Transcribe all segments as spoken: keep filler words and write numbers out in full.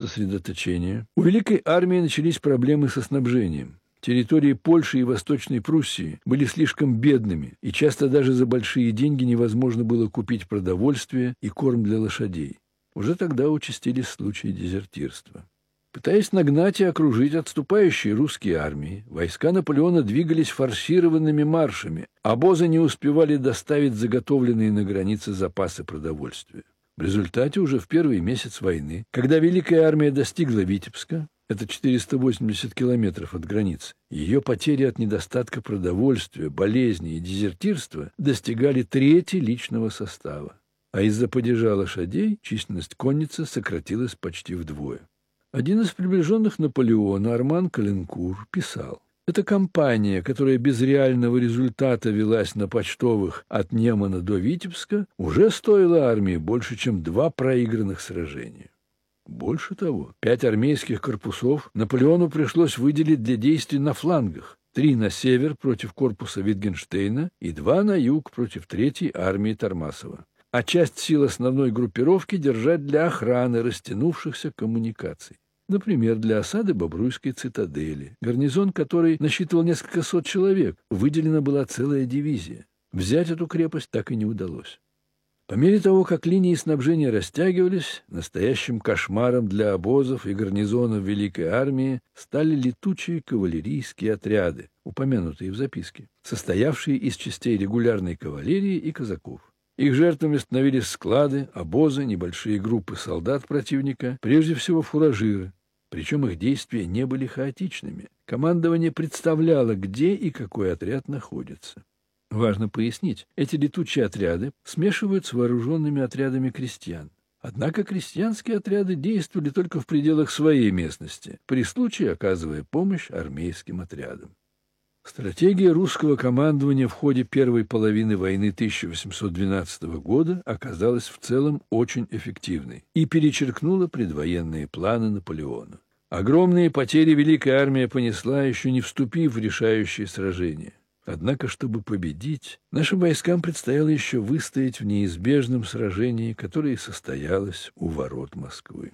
сосредоточения, у Великой армии начались проблемы со снабжением. Территории Польши и Восточной Пруссии были слишком бедными, и часто даже за большие деньги невозможно было купить продовольствие и корм для лошадей. Уже тогда участились случаи дезертирства. Пытаясь нагнать и окружить отступающие русские армии, войска Наполеона двигались форсированными маршами, обозы не успевали доставить заготовленные на границе запасы продовольствия. В результате уже в первый месяц войны, когда Великая армия достигла Витебска, это четыреста восемьдесят километров от границы, ее потери от недостатка продовольствия, болезней и дезертирства достигали трети личного состава. А из-за падежа лошадей численность конницы сократилась почти вдвое. Один из приближенных Наполеона, Арман Каленкур, писал: «Эта кампания, которая без реального результата велась на почтовых от Немана до Витебска, уже стоила армии больше, чем два проигранных сражения». Больше того, пять армейских корпусов Наполеону пришлось выделить для действий на флангах, три на север против корпуса Витгенштейна и два на юг против третьей армии Тормасова, а часть сил основной группировки держать для охраны растянувшихся коммуникаций. Например, для осады Бобруйской цитадели, гарнизон которой насчитывал несколько сот человек, выделена была целая дивизия. Взять эту крепость так и не удалось. По мере того, как линии снабжения растягивались, настоящим кошмаром для обозов и гарнизонов Великой армии стали летучие кавалерийские отряды, упомянутые в записке, состоявшие из частей регулярной кавалерии и казаков. Их жертвами становились склады, обозы, небольшие группы солдат противника, прежде всего фуражиры. Причем их действия не были хаотичными. Командование представляло, где и какой отряд находится. Важно пояснить, эти летучие отряды смешивают с вооруженными отрядами крестьян. Однако крестьянские отряды действовали только в пределах своей местности, при случае оказывая помощь армейским отрядам. Стратегия русского командования в ходе первой половины войны тысяча восемьсот двенадцатого года оказалась в целом очень эффективной и перечеркнула предвоенные планы Наполеона. Огромные потери Великая армия понесла, еще не вступив в решающее сражение. Однако, чтобы победить, нашим войскам предстояло еще выстоять в неизбежном сражении, которое состоялось у ворот Москвы.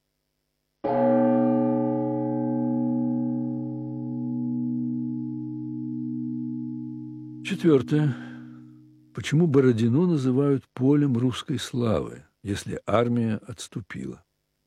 Четвертое. Почему Бородино называют полем русской славы, если армия отступила?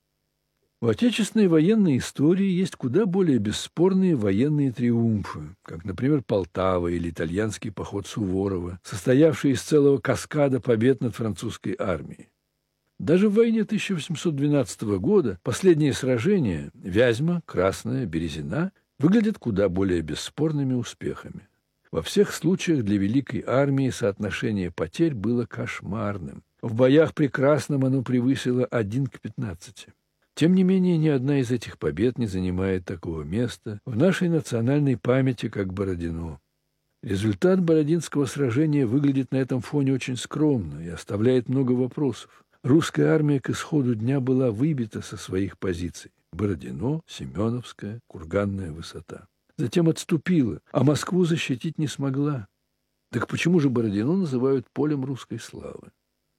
В отечественной военной истории есть куда более бесспорные военные триумфы, как, например, Полтава или итальянский поход Суворова, состоявший из целого каскада побед над французской армией. Даже в войне тысяча восемьсот двенадцатого года последние сражения Вязьма, Красная, Березина выглядят куда более бесспорными успехами. Во всех случаях для Великой армии соотношение потерь было кошмарным. В боях при Красном оно превысило один к пятнадцати. Тем не менее, ни одна из этих побед не занимает такого места в нашей национальной памяти, как Бородино. Результат Бородинского сражения выглядит на этом фоне очень скромно и оставляет много вопросов. Русская армия к исходу дня была выбита со своих позиций. Бородино, Семеновская, Курганная высота. Затем отступила, а Москву защитить не смогла. Так почему же Бородино называют полем русской славы?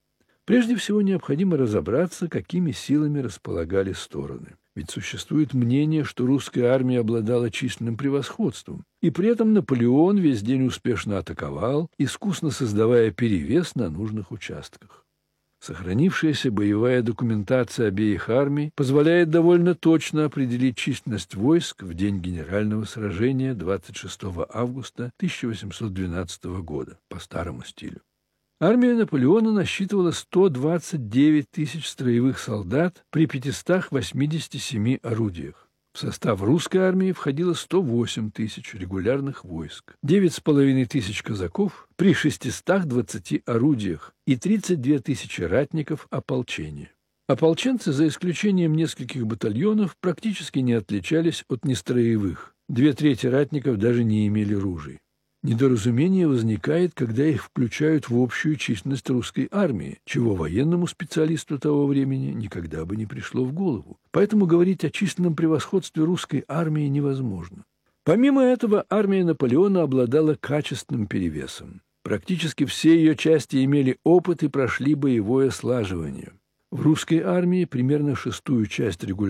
Прежде всего, необходимо разобраться, какими силами располагали стороны. Ведь существует мнение, что русская армия обладала численным превосходством, и при этом Наполеон весь день успешно атаковал, искусно создавая перевес на нужных участках. Сохранившаяся боевая документация обеих армий позволяет довольно точно определить численность войск в день генерального сражения двадцать шестого августа тысяча восемьсот двенадцатого года по старому стилю. Армия Наполеона насчитывала сто двадцать девять тысяч строевых солдат при пятистах восьмидесяти семи орудиях. В состав русской армии входило сто восемь тысяч регулярных войск, девять с половиной тысяч казаков при шестистах двадцати орудиях и тридцать две тысячи ратников ополчения. Ополченцы, за исключением нескольких батальонов, практически не отличались от нестроевых. Две трети ратников даже не имели ружей. Недоразумение возникает, когда их включают в общую численность русской армии, чего военному специалисту того времени никогда бы не пришло в голову. Поэтому говорить о численном превосходстве русской армии невозможно. Помимо этого, армия Наполеона обладала качественным перевесом. Практически все ее части имели опыт и прошли боевое слаживание. В русской армии примерно шестую часть регулярных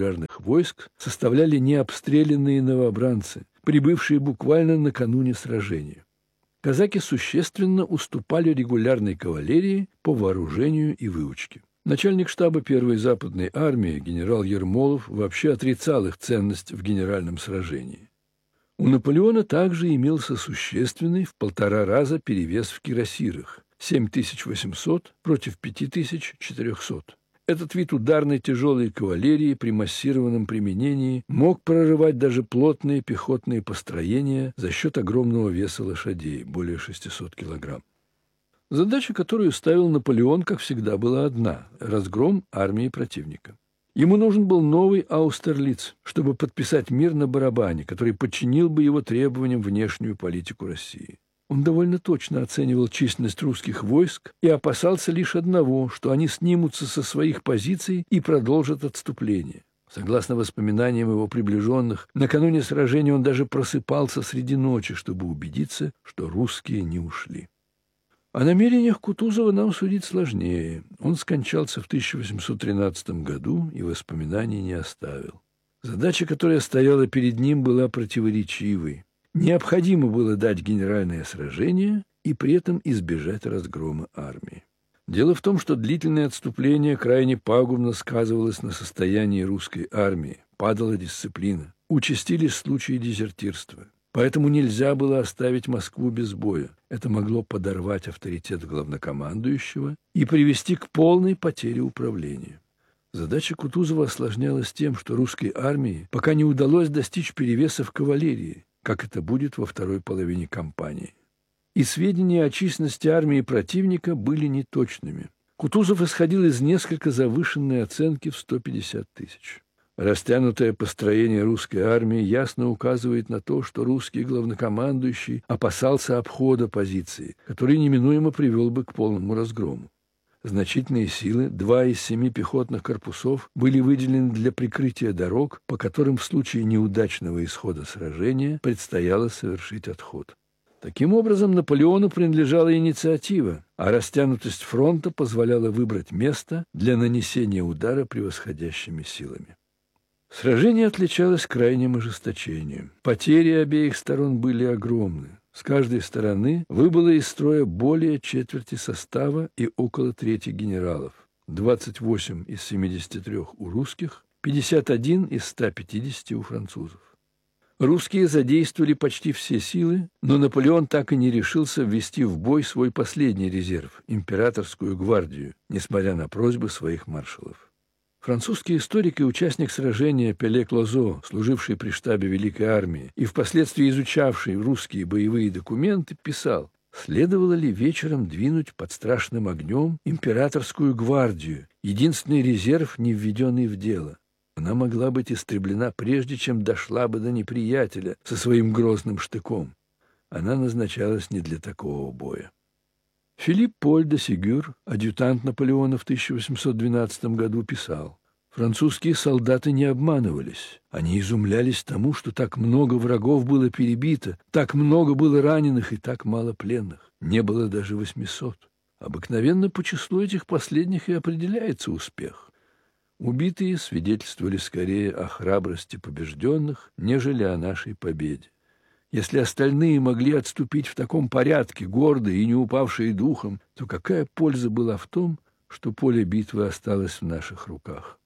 войск составляли необстрелянные новобранцы, прибывшие буквально накануне сражения. Казаки существенно уступали регулярной кавалерии по вооружению и выучке. Начальник штаба первой западной армии генерал Ермолов вообще отрицал их ценность в генеральном сражении. У Наполеона также имелся существенный в полтора раза перевес в кирасирах – семь тысяч восемьсот против пять тысяч четырехсот. Этот вид ударной тяжелой кавалерии при массированном применении мог прорывать даже плотные пехотные построения за счет огромного веса лошадей – более шестисот килограмм. Задача, которую ставил Наполеон, как всегда, была одна – разгром армии противника. Ему нужен был новый Аустерлиц, чтобы подписать мир на барабане, который подчинил бы его требованиям внешнюю политику России. Он довольно точно оценивал численность русских войск и опасался лишь одного, что они снимутся со своих позиций и продолжат отступление. Согласно воспоминаниям его приближенных, накануне сражения он даже просыпался среди ночи, чтобы убедиться, что русские не ушли. О намерениях Кутузова нам судить сложнее. Он скончался в тысяча восемьсот тринадцатом году и воспоминаний не оставил. Задача, которая стояла перед ним, была противоречивой. Необходимо было дать генеральное сражение и при этом избежать разгрома армии. Дело в том, что длительное отступление крайне пагубно сказывалось на состоянии русской армии, падала дисциплина, участились случаи дезертирства. Поэтому нельзя было оставить Москву без боя. Это могло подорвать авторитет главнокомандующего и привести к полной потере управления. Задача Кутузова осложнялась тем, что русской армии пока не удалось достичь перевеса в кавалерии, как это будет во второй половине кампании. И сведения о численности армии противника были неточными. Кутузов исходил из несколько завышенной оценки в сто пятьдесят тысяч. Растянутое построение русской армии ясно указывает на то, что русский главнокомандующий опасался обхода позиции, который неминуемо привел бы к полному разгрому. Значительные силы, два из семи пехотных корпусов, были выделены для прикрытия дорог, по которым в случае неудачного исхода сражения предстояло совершить отход. Таким образом, Наполеону принадлежала инициатива, а растянутость фронта позволяла выбрать место для нанесения удара превосходящими силами. Сражение отличалось крайним ожесточением. Потери обеих сторон были огромны. С каждой стороны выбыло из строя более четверти состава и около трети генералов. двадцать восемь из семидесяти трёх у русских, пятьдесят один из ста пятидесяти у французов. Русские задействовали почти все силы, но Наполеон так и не решился ввести в бой свой последний резерв – императорскую гвардию, несмотря на просьбы своих маршалов. Французский историк и участник сражения Пеле Клозо, служивший при штабе Великой армии и впоследствии изучавший русские боевые документы, писал: «Следовало ли вечером двинуть под страшным огнем императорскую гвардию, единственный резерв, не введенный в дело? Она могла быть истреблена прежде, чем дошла бы до неприятеля со своим грозным штыком. Она назначалась не для такого боя». Филипп Поль де Сигюр, адъютант Наполеона в тысяча восемьсот двенадцатом году, писал: «Французские солдаты не обманывались. Они изумлялись тому, что так много врагов было перебито, так много было раненых и так мало пленных. Не было даже восьмисот. Обыкновенно по числу этих последних и определяется успех. Убитые свидетельствовали скорее о храбрости побежденных, нежели о нашей победе. Если остальные могли отступить в таком порядке, гордые и не упавшие духом, то какая польза была в том, что поле битвы осталось в наших руках?»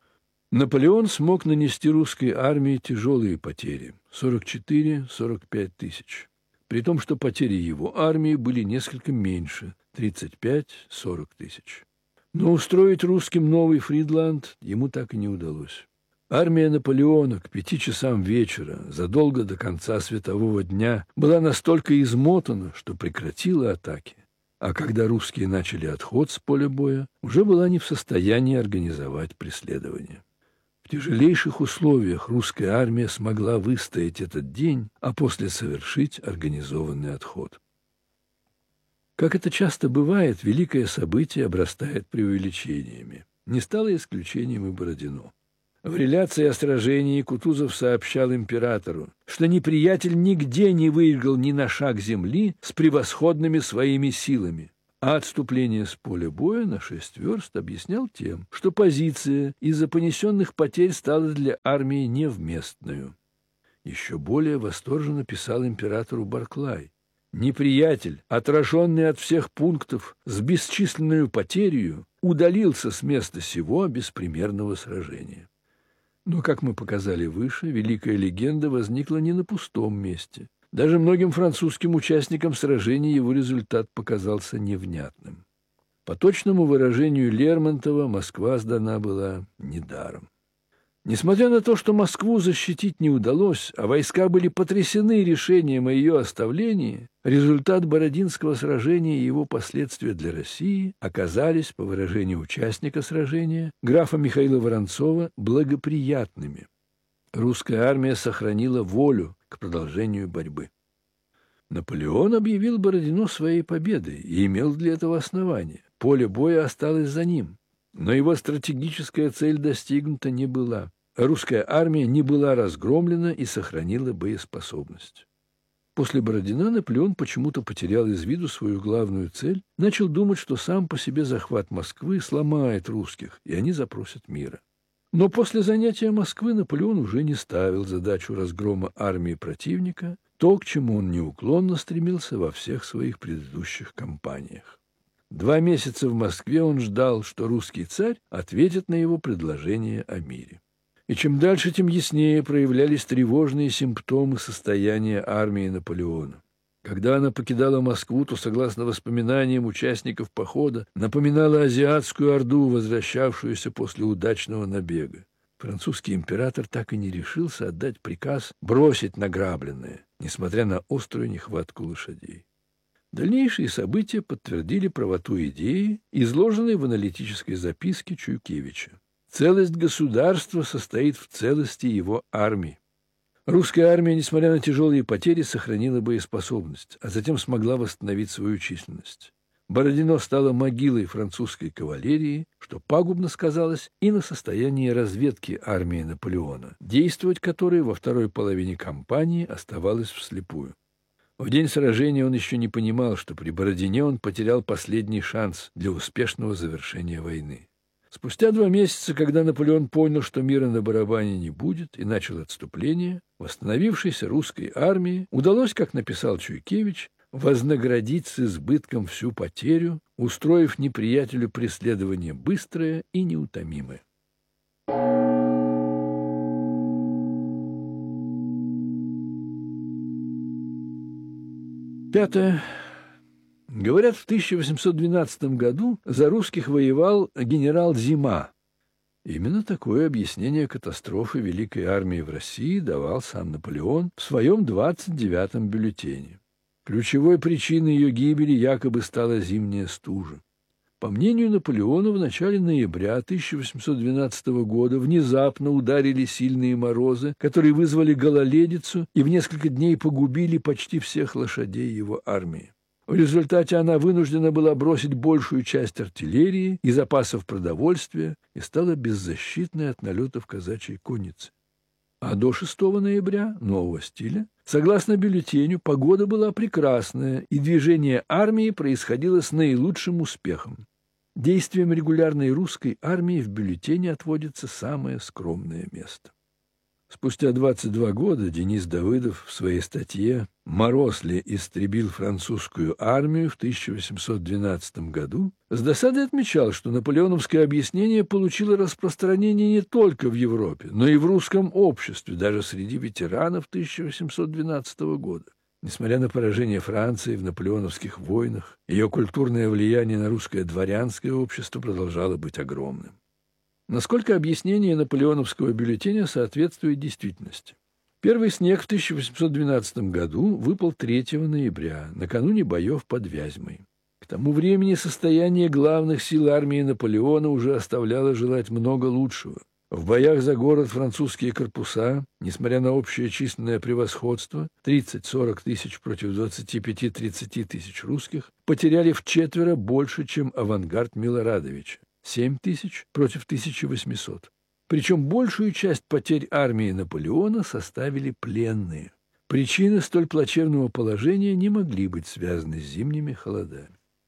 Наполеон смог нанести русской армии тяжелые потери – сорок четыре — сорок пять тысяч, при том, что потери его армии были несколько меньше – тридцать пять — сорок тысяч. Но устроить русским новый Фридланд ему так и не удалось. Армия Наполеона к пяти часам вечера, задолго до конца светового дня, была настолько измотана, что прекратила атаки, а когда русские начали отход с поля боя, уже была не в состоянии организовать преследование. В тяжелейших условиях русская армия смогла выстоять этот день, а после совершить организованный отход. Как это часто бывает, великое событие обрастает преувеличениями. Не стало исключением и Бородино. В реляции о сражении Кутузов сообщал императору, что неприятель нигде не выиграл ни на шаг земли с превосходными своими силами. А отступление с поля боя на шесть верст объяснял тем, что позиция из-за понесенных потерь стала для армии невместную. Еще более восторженно писал императору Барклай: «Неприятель, отраженный от всех пунктов с бесчисленную потерью, удалился с места сего беспримерного сражения». Но, как мы показали выше, великая легенда возникла не на пустом месте. Даже многим французским участникам сражения его результат показался невнятным. По точному выражению Лермонтова, Москва сдана была недаром. Несмотря на то, что Москву защитить не удалось, а войска были потрясены решением о ее оставлении, результат Бородинского сражения и его последствия для России оказались, по выражению участника сражения, графа Михаила Воронцова, благоприятными. Русская армия сохранила волю к продолжению борьбы. Наполеон объявил Бородино своей победой и имел для этого основания. Поле боя осталось за ним, но его стратегическая цель достигнута не была. Русская армия не была разгромлена и сохранила боеспособность. После Бородина Наполеон почему-то потерял из виду свою главную цель, начал думать, что сам по себе захват Москвы сломает русских, и они запросят мира. Но после занятия Москвы Наполеон уже не ставил задачу разгрома армии противника, то, к чему он неуклонно стремился во всех своих предыдущих кампаниях. Два месяца в Москве он ждал, что русский царь ответит на его предложение о мире. И чем дальше, тем яснее проявлялись тревожные симптомы состояния армии Наполеона. Когда она покидала Москву, то, согласно воспоминаниям участников похода, напоминала азиатскую орду, возвращавшуюся после удачного набега. Французский император так и не решился отдать приказ бросить награбленное, несмотря на острую нехватку лошадей. Дальнейшие события подтвердили правоту идеи, изложенной в аналитической записке Чуйкевича. Целость государства состоит в целости его армии. Русская армия, несмотря на тяжелые потери, сохранила боеспособность, а затем смогла восстановить свою численность. Бородино стало могилой французской кавалерии, что пагубно сказалось и на состоянии разведки армии Наполеона, действовать которой во второй половине кампании оставалось вслепую. В день сражения он еще не понимал, что при Бородине он потерял последний шанс для успешного завершения войны. Спустя два месяца, когда Наполеон понял, что мира на барабане не будет, и начал отступление, восстановившейся русской армии удалось, как написал Чуйкевич, вознаградить с избытком всю потерю, устроив неприятелю преследование быстрое и неутомимое. Пятое. Говорят, в тысяча восемьсот двенадцатом году за русских воевал генерал Зима. Именно такое объяснение катастрофы Великой армии в России давал сам Наполеон в своем двадцать девятом бюллетене. Ключевой причиной ее гибели якобы стала зимняя стужа. По мнению Наполеона, в начале ноября тысяча восемьсот двенадцатого года внезапно ударили сильные морозы, которые вызвали гололедицу и в несколько дней погубили почти всех лошадей его армии. В результате она вынуждена была бросить большую часть артиллерии и запасов продовольствия и стала беззащитной от налетов казачьей конницы. А до шестого ноября, нового стиля, согласно бюллетеню, погода была прекрасная, и движение армии происходило с наилучшим успехом. Действиям регулярной русской армии в бюллетене отводится самое скромное место. Спустя двадцать два года Денис Давыдов в своей статье «Мороз ли истребил французскую армию в тысяча восемьсот двенадцатом году» с досадой отмечал, что наполеоновское объяснение получило распространение не только в Европе, но и в русском обществе, даже среди ветеранов тысяча восемьсот двенадцатого года. Несмотря на поражение Франции в наполеоновских войнах, ее культурное влияние на русское дворянское общество продолжало быть огромным. Насколько объяснение наполеоновского бюллетеня соответствует действительности? Первый снег в тысяча восемьсот двенадцатом году выпал третьего ноября, накануне боев под Вязьмой. К тому времени состояние главных сил армии Наполеона уже оставляло желать много лучшего. В боях за город французские корпуса, несмотря на общее численное превосходство, тридцать-сорок тысяч против двадцати пяти-тридцати тысяч русских, потеряли вчетверо больше, чем авангард Милорадовича. семь тысяч против тысячи восьмисот. Причем большую часть потерь армии Наполеона составили пленные. Причины столь плачевного положения не могли быть связаны с зимними холодами.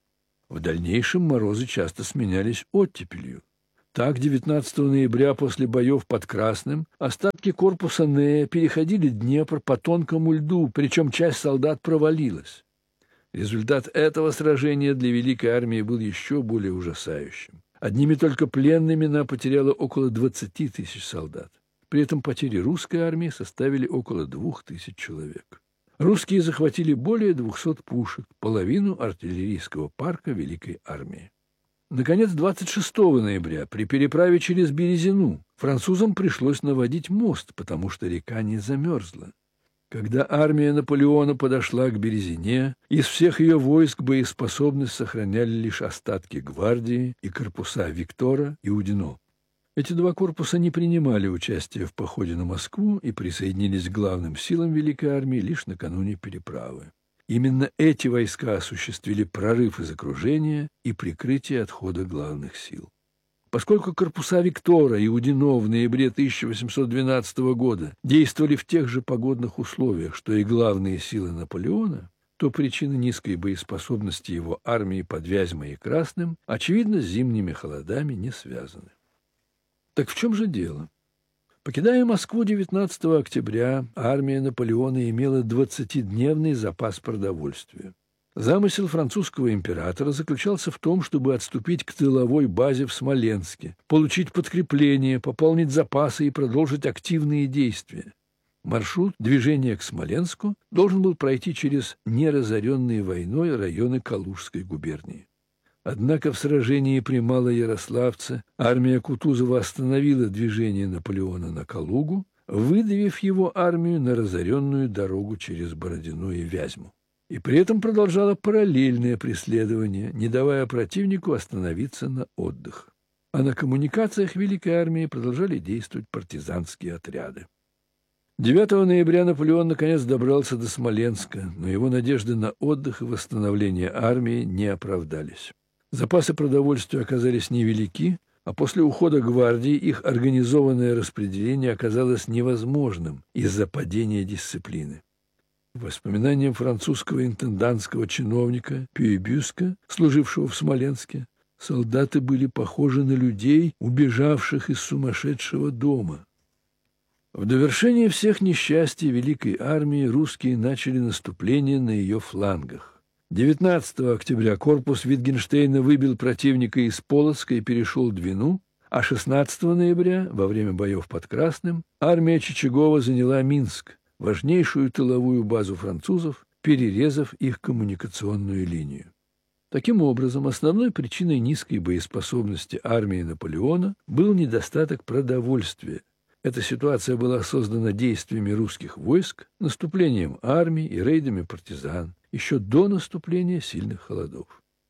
В дальнейшем морозы часто сменялись оттепелью. Так, девятнадцатого ноября после боев под Красным остатки корпуса Нея переходили Днепр по тонкому льду, причем часть солдат провалилась. Результат этого сражения для Великой армии был еще более ужасающим. Одними только пленными она потеряла около двадцати тысяч солдат. При этом потери русской армии составили около двух тысяч человек. Русские захватили более двухсот пушек, половину артиллерийского парка Великой армии. Наконец, двадцать шестого ноября при переправе через Березину французам пришлось наводить мост, потому что река не замерзла. Когда армия Наполеона подошла к Березине, из всех ее войск боеспособность сохраняли лишь остатки гвардии и корпуса Виктора и Удино. Эти два корпуса не принимали участия в походе на Москву и присоединились к главным силам Великой армии лишь накануне переправы. Именно эти войска осуществили прорыв из окружения и прикрытие отхода главных сил. Поскольку корпуса Виктора и Удино в ноябре тысяча восемьсот двенадцатого года действовали в тех же погодных условиях, что и главные силы Наполеона, то причины низкой боеспособности его армии под Вязьмой и Красным, очевидно, с зимними холодами не связаны. Так в чем же дело? Покидая Москву девятнадцатого октября, армия Наполеона имела двадцатидневный запас продовольствия. Замысел французского императора заключался в том, чтобы отступить к тыловой базе в Смоленске, получить подкрепление, пополнить запасы и продолжить активные действия. Маршрут движения к Смоленску должен был пройти через неразоренные войной районы Калужской губернии. Однако в сражении при Малоярославце армия Кутузова остановила движение Наполеона на Калугу, выдавив его армию на разоренную дорогу через Бородино и Вязьму. И при этом продолжала параллельное преследование, не давая противнику остановиться на отдых. А на коммуникациях Великой армии продолжали действовать партизанские отряды. девятого ноября Наполеон наконец добрался до Смоленска, но его надежды на отдых и восстановление армии не оправдались. Запасы продовольствия оказались невелики, а после ухода гвардии их организованное распределение оказалось невозможным из-за падения дисциплины. Воспоминаниям французского интендантского чиновника Пюи-Бюска, служившего в Смоленске, солдаты были похожи на людей, убежавших из сумасшедшего дома. В довершение всех несчастий Великой армии русские начали наступление на ее флангах. девятнадцатого октября корпус Витгенштейна выбил противника из Полоцка и перешел Двину, а шестнадцатого ноября, во время боев под Красным, армия Чичагова заняла Минск, важнейшую тыловую базу французов, перерезав их коммуникационную линию. Таким образом, основной причиной низкой боеспособности армии Наполеона был недостаток продовольствия. Эта ситуация была создана действиями русских войск, наступлением армий и рейдами партизан, еще до наступления сильных холодов.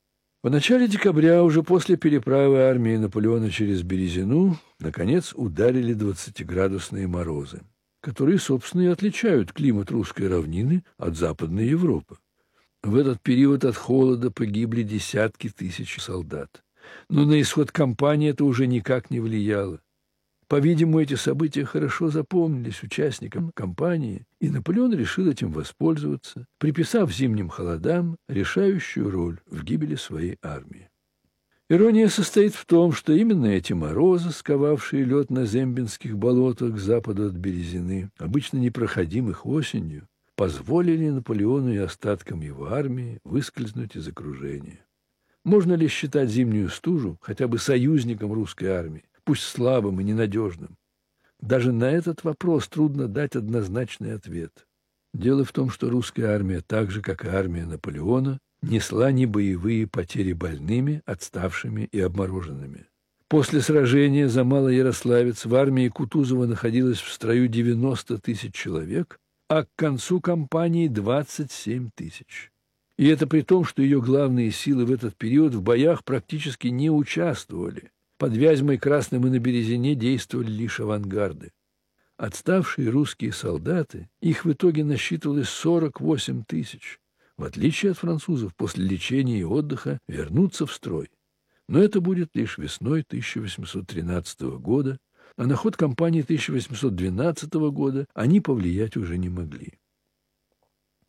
В начале декабря, уже после переправы армии Наполеона через Березину, наконец ударили двадцатиградусные морозы, которые, собственно, и отличают климат русской равнины от Западной Европы. В этот период от холода погибли десятки тысяч солдат. Но на исход кампании это уже никак не влияло. По-видимому, эти события хорошо запомнились участникам кампании, и Наполеон решил этим воспользоваться, приписав зимним холодам решающую роль в гибели своей армии. Ирония состоит в том, что именно эти морозы, сковавшие лед на зембинских болотах к западу от Березины, обычно непроходимых осенью, позволили Наполеону и остаткам его армии выскользнуть из окружения. Можно ли считать зимнюю стужу хотя бы союзником русской армии, пусть слабым и ненадежным? Даже на этот вопрос трудно дать однозначный ответ. Дело в том, что русская армия, так же, как и армия Наполеона, несла небоевые потери больными, отставшими и обмороженными. После сражения за Малоярославец в армии Кутузова находилось в строю девяносто тысяч человек, а к концу кампании двадцать семь тысяч. И это при том, что ее главные силы в этот период в боях практически не участвовали. Под Вязьмой, Красным и на Березине действовали лишь авангарды. Отставшие русские солдаты, их в итоге насчитывалось сорок восемь тысяч. В отличие от французов, после лечения и отдыха вернутся в строй. Но это будет лишь весной тысяча восемьсот тринадцатого года, а на ход кампании тысяча восемьсот двенадцатого года они повлиять уже не могли.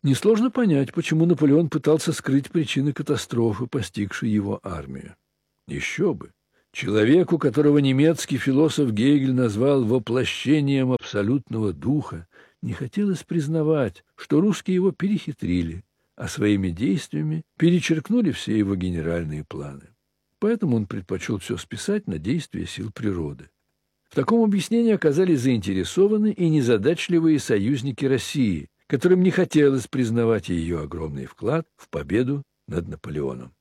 Несложно понять, почему Наполеон пытался скрыть причины катастрофы, постигшей его армию. Еще бы! Человеку, которого немецкий философ Гегель назвал воплощением абсолютного духа, не хотелось признавать, что русские его перехитрили, а своими действиями перечеркнули все его генеральные планы. Поэтому он предпочел все списать на действия сил природы. В таком объяснении оказались заинтересованы и незадачливые союзники России, которым не хотелось признавать ее огромный вклад в победу над Наполеоном.